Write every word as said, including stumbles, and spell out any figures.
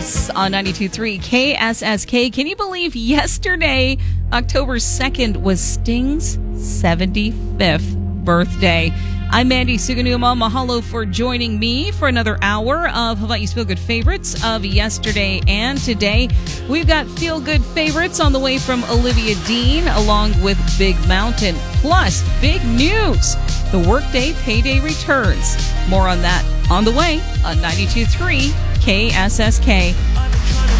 Yes, on ninety-two point three K S S K. Can you believe yesterday, October second, was Sting's seventy-fifth birthday? I'm Mandy Suganuma. Mahalo for joining me for another hour of Hawaii's Feel Good Favorites of yesterday and today. We've got Feel Good Favorites on the way from Olivia Dean along with Big Mountain. Plus, big news. The Workday Payday returns. More on that on the way on ninety-two point three K S S K.